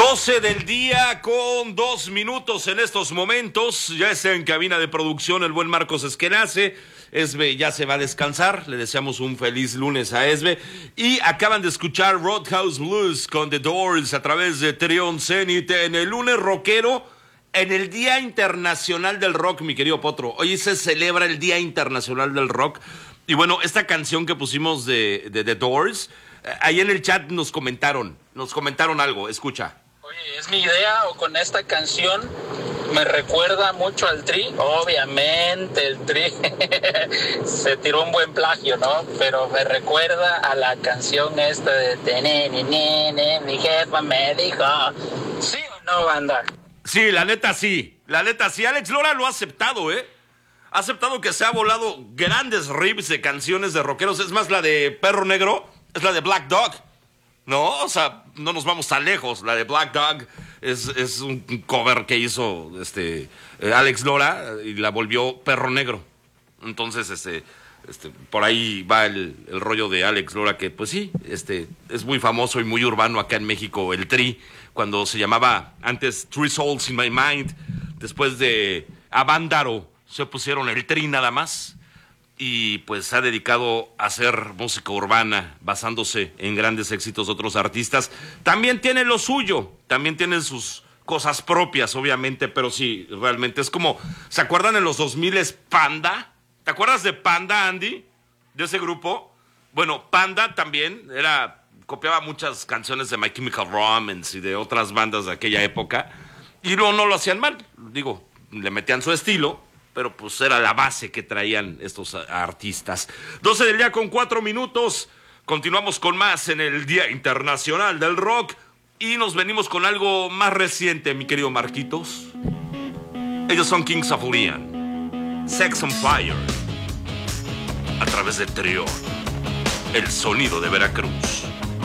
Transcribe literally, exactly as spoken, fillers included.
doce del día con dos minutos en estos momentos. Ya está en cabina de producción el buen Marcos Esquenace. Esbe ya se va a descansar. Le deseamos un feliz lunes a Esbe. Y acaban de escuchar Roadhouse Blues con The Doors a través de Trion Zenith en el lunes rockero, en el Día Internacional del Rock, mi querido Potro. Hoy se celebra el Día Internacional del Rock. Y bueno, esta canción que pusimos de, de The Doors, eh, ahí en el chat nos comentaron, nos comentaron algo. Escucha. Oye, ¿es mi idea o con esta canción me recuerda mucho al Tri? Obviamente el Tri se tiró un buen plagio, ¿no? Pero me recuerda a la canción esta de Tenene, nene, mi jefa me dijo. ¿Sí o no, banda? Sí, la neta sí, la neta sí. Alex Lora lo ha aceptado, ¿eh? Ha aceptado que se ha volado grandes riffs de canciones de rockeros. Es más, la de Perro Negro es la de Black Dog. No, o sea, no nos vamos tan lejos. La de Black Dog es, es un cover que hizo este eh, Alex Lora y la volvió Perro Negro. Entonces, este, este, por ahí va el, el rollo de Alex Lora, que pues sí, este, es muy famoso y muy urbano acá en México, el Tri, cuando se llamaba antes Three Souls in My Mind, después de Avándaro se pusieron el Tri nada más. Y pues se ha dedicado a hacer música urbana basándose en grandes éxitos de otros artistas. También tiene lo suyo, también tiene sus cosas propias, obviamente, pero sí, realmente es como, ¿se acuerdan en los dos mil Panda? ¿Te acuerdas de Panda, Andy? De ese grupo. Bueno, Panda también era, copiaba muchas canciones de My Chemical Romance y de otras bandas de aquella época. Y no, no lo hacían mal, digo, le metían su estilo, pero pues era la base que traían estos artistas. doce del día con cuatro minutos. Continuamos con más en el Día Internacional del Rock. Y nos venimos con algo más reciente, mi querido Marquitos. Ellos son Kings of Leon. Sex on Fire. A través de Trio. El sonido de Veracruz.